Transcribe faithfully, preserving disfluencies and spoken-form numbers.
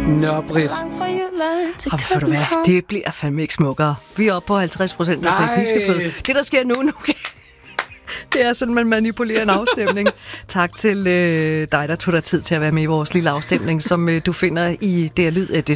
Nå, Britt. Og ved du hvad, det bliver fandme ikke smukkere. Vi er oppe på halvtreds procent af piskefød. Det, der sker nu, nu det er sådan, man manipulerer en afstemning. Tak til øh, dig, der tog dig tid til at være med i vores lille afstemning, som øh, du finder i det her lyd. Det